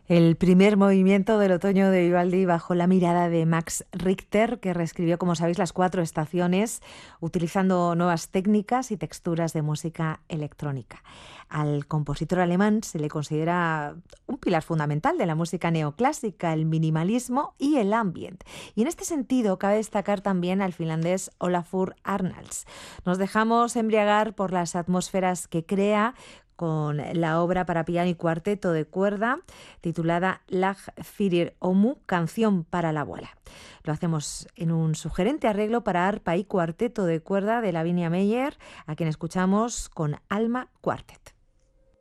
El primer movimiento del otoño de Vivaldi bajo la mirada de Max Richter, que reescribió, como sabéis, las cuatro estaciones utilizando nuevas técnicas y texturas de música electrónica. Al compositor alemán se le considera un pilar fundamental de la música neoclásica, el minimalismo y el ambient. Y en este sentido cabe destacar también al finlandés Olafur Arnalds. Nos dejamos embriagar por las atmósferas que crea con la obra para piano y cuarteto de cuerda titulada Lag fyrir Omu, canción para la abuela. Lo hacemos en un sugerente arreglo para arpa y cuarteto de cuerda de Lavinia Meyer, a quien escuchamos con Alma Quartet.